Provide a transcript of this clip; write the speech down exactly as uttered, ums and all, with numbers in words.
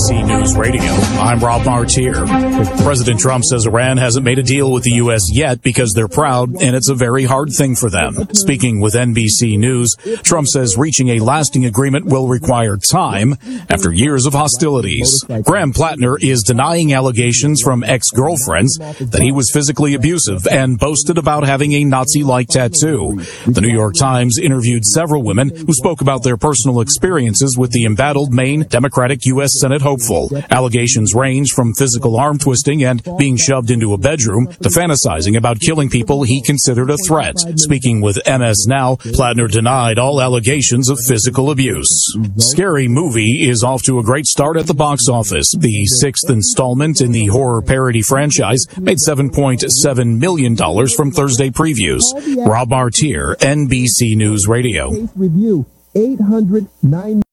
C News Radio. I'm Rob Martier. President Trump says Iran hasn't made a deal with the U S yet because they're proud, and it's a very hard thing for them. Speaking with N B C News, Trump says reaching a lasting agreement will require time after years of hostilities. Graham Plattner is denying allegations from ex-girlfriends that he was physically abusive and boasted about having a Nazi-like tattoo. The New York Times interviewed several women who spoke about their personal experiences with the embattled Maine Democratic U S Senate hopeful. Allegations range from physical arm twisting and being shoved into a bedroom to fantasizing about killing people he considered a threat. Speaking with M S Now, Plattner denied all allegations of physical abuse. Scary Movie is off to a great start at the box office. The sixth installment in the horror parody franchise made seven point seven million dollars from Thursday previews. Rob Martier, N B C News Radio. Review eight hundred nine